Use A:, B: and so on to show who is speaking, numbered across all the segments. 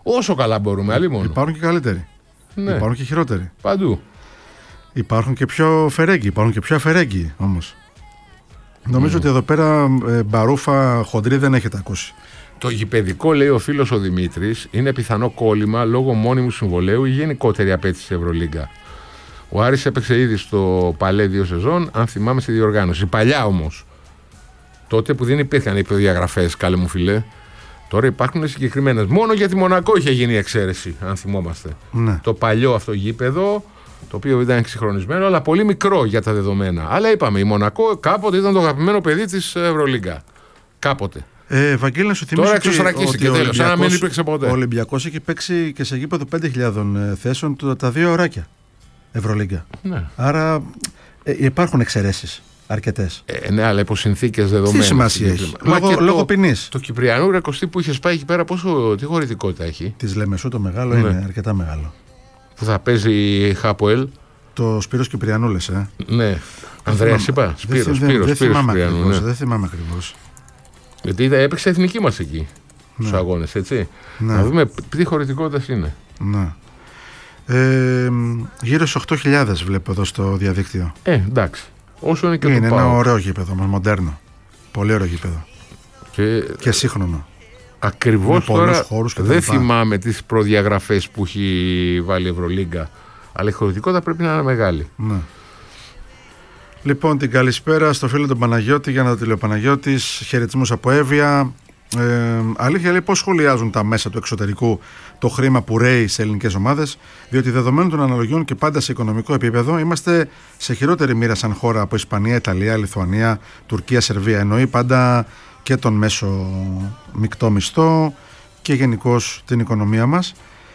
A: Όσο καλά μπορούμε, αλλή μόνο.
B: Υπάρχουν και καλύτεροι.
A: Ναι.
B: Υπάρχουν και χειρότεροι.
A: Παντού.
B: Υπάρχουν και πιο φερέγγοι, υπάρχουν και πιο αφαιρέγγοι όμως. Νομίζω ότι εδώ πέρα μπαρούφα χοντρή δεν έχετε ακούσει.
A: Το γηπεδικό, λέει ο φίλος ο Δημήτρης, είναι πιθανό κόλλημα λόγω μόνιμου συμβολαίου ή γενικότερη απέτηση της Ευρωλίγκα. Ο Άρης έπαιξε ήδη στο Παλέ 2 σεζόν, αν θυμάμαι, στη διοργάνωση. Παλιά όμως. Τότε που δεν υπήρχαν οι προδιαγραφές, καλέ μου φιλέ. Τώρα υπάρχουν συγκεκριμένες. Μόνο για τη Μονακό είχε γίνει η εξαίρεση, αν θυμόμαστε.
B: Ναι.
A: Το παλιό αυτό γήπεδο, το οποίο ήταν εξυγχρονισμένο, αλλά πολύ μικρό για τα δεδομένα. Αλλά είπαμε, η Μονακό κάποτε ήταν το αγαπημένο παιδί της Ευρωλίγκα. Κάποτε.
B: Βαγγέλη, να σου θυμίσω
A: Τώρα εξωστρακίστηκε και τέλος, σαν να μην υπήρξε ποτέ.
B: Ο Ολυμπιακός έχει παίξει και σε γήπεδο 5.000 θέσεων τα 2 ωράκια Ευρωλίγκα.
A: Ναι.
B: Άρα υπάρχουν εξαιρέσεις αρκετές.
A: Ναι, αλλά υπό συνθήκες δεδομένες.
B: Τι σημασία έχει. Λόγω ποινής.
A: Το Κυπριανού Ρεκοστή που είχε πάει εκεί πέρα, τι χωρητικότητα έχει.
B: Της Λεμεσού το μεγάλο είναι αρκετά μεγάλο.
A: Που θα παίζει η Χάποελ.
B: Το Σπύρος Κυπριανού λες,
A: Ναι. Ανδρέας είπα. Σπύρος Κυπριανού. Ναι.
B: Δεν θυμάμαι ακριβώς.
A: Γιατί έπαιξε εθνική μας εκεί. Στους αγώνες, έτσι.
B: Ναι.
A: Να δούμε τι χωρητικότητας είναι.
B: Ναι. Γύρω στους 8.000 βλέπω εδώ στο διαδίκτυο.
A: Εντάξει. Όσο είναι και
B: είναι
A: το
B: ένα
A: ΠΑΟΚ.
B: ωραίο γήπεδο, μοντέρνο. Πολύ ωραίο γήπεδο. Και σύγχρονο.
A: Ακριβώς τώρα
B: χώρους
A: δεν θυμάμαι τις προδιαγραφές που έχει βάλει η Ευρωλίγκα, αλλά η χωρητικότητα πρέπει να είναι μεγάλη.
B: Ναι. Λοιπόν, την καλησπέρα στο φίλο τον Παναγιώτη, για να το τηλεο Παναγιώτης, χαιρετισμούς από Εύβοια. Αλήθεια, λέει, πώς σχολιάζουν τα μέσα του εξωτερικού το χρήμα που ρέει σε ελληνικές ομάδες, διότι δεδομένων των αναλογιών και πάντα σε οικονομικό επίπεδο είμαστε σε χειρότερη μοίρα σαν χώρα από Ισπανία, Ιταλία, Λιθουανία, Τουρκία, Σερβία. Εννοεί πάντα και τον μέσο μεικτό μισθό και γενικώς την οικονομία μας.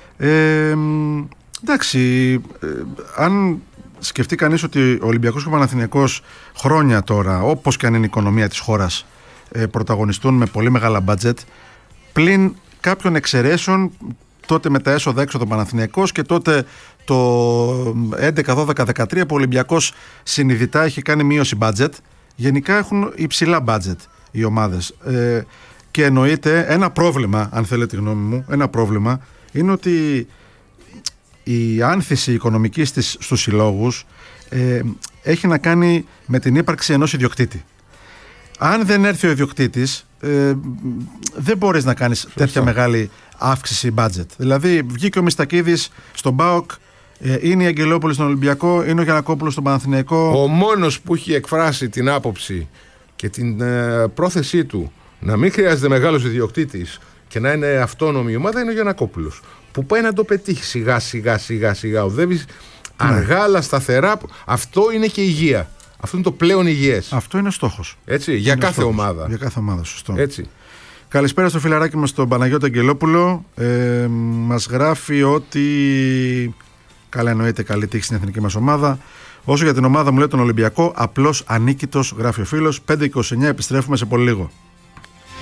B: Εντάξει, αν σκεφτεί κανείς ότι ο Ολυμπιακός και ο Παναθηναϊκός χρόνια τώρα, όπως και αν είναι η οικονομία της χώρας, πρωταγωνιστούν με πολύ μεγάλα μπάτζετ, πλην κάποιων εξαιρέσεων, τότε με τα έσοδα έξω το Παναθηναϊκός και τότε το 11, 12, 13 που ο Ολυμπιακός συνειδητά έχει κάνει μείωση μπάτζετ. Γενικά έχουν υψηλά μπάτζετ οι ομάδες, και εννοείται ένα πρόβλημα, αν θέλετε τη γνώμη μου, ένα πρόβλημα είναι ότι η άνθηση οικονομική στους συλλόγους έχει να κάνει με την ύπαρξη ενός ιδιοκτήτη. Αν δεν έρθει ο ιδιοκτήτης, δεν μπορείς να κάνεις τέτοια μεγάλη αύξηση budget. Δηλαδή βγήκε ο Μιστακίδης στον ΠΑΟΚ, είναι η Αγγελόπουλη στον Ολυμπιακό, είναι ο Γιαννακόπουλος στον Παναθηναϊκό.
A: Ο μόνος που έχει εκφράσει την άποψη και την πρόθεσή του να μην χρειάζεται μεγάλος ιδιοκτήτης και να είναι αυτόνομη η ομάδα είναι ο Γιαννακόπουλος, που πάει να το πετύχει σιγά. Οδεύει αργά αλλά σταθερά. Αυτό είναι και υγεία. Αυτό είναι το πλέον υγιές.
B: Αυτό είναι στόχος.
A: Έτσι, για κάθε ομάδα.
B: Για κάθε ομάδα, σωστό.
A: Έτσι.
B: Καλησπέρα στο φιλαράκι μας τον Παναγιώτη Αγγελόπουλο. Μας γράφει ότι καλά, εννοείται καλή τύχη στην εθνική μας ομάδα. Όσο για την ομάδα μου, λέει τον Ολυμπιακό, απλώς ανίκητος, γράφει ο φίλος. 5-29, επιστρέφουμε σε πολύ λίγο.